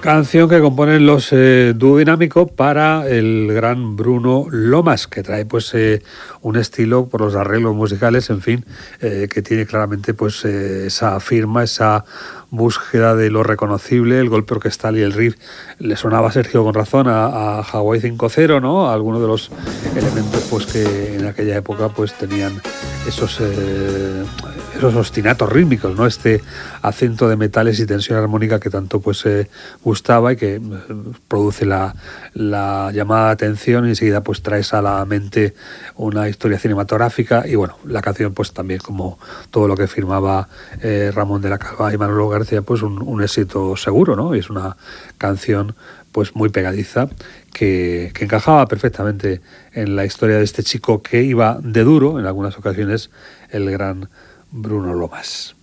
Canción que componen los Dúo Dinámico para el gran Bruno Lomas, que trae pues un estilo por los arreglos musicales, en fin, que tiene claramente pues esa firma, esa búsqueda de lo reconocible, el golpe orquestal y el riff. Le sonaba a Sergio con razón a Hawaii 5-0, ¿no? A algunos de los elementos pues que en aquella época pues tenían esos ostinatos rítmicos, ¿no? Este acento de metales y tensión armónica que tanto pues gustaba y que produce la llamada de atención y enseguida pues traes a la mente una historia cinematográfica y bueno, la canción pues también como todo lo que firmaba Ramón de la Calva y Manolo García pues un éxito seguro, ¿no? Y es una canción pues muy pegadiza que encajaba perfectamente en la historia de este chico que iba de duro en algunas ocasiones, el gran Bruno Lomas.